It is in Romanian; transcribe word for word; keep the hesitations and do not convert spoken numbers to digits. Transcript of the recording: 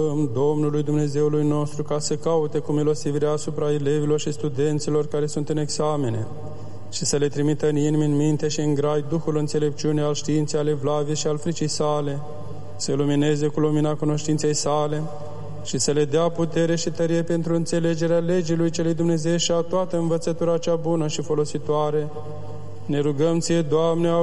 Domnului Dumnezeului nostru ca să caute cu milosivirea asupra elevilor și studenților care sunt în examene și să le trimită în inimi, în minte și în grai Duhul înțelepciunii, al științei, ale evlaviei și al fricii sale, să lumineze cu lumina cunoștinței sale și să le dea putere și tărie pentru înțelegerea legii lui celui Dumnezeu și a toată învățătura cea bună și folositoare. Ne rugăm Ție, Doamne,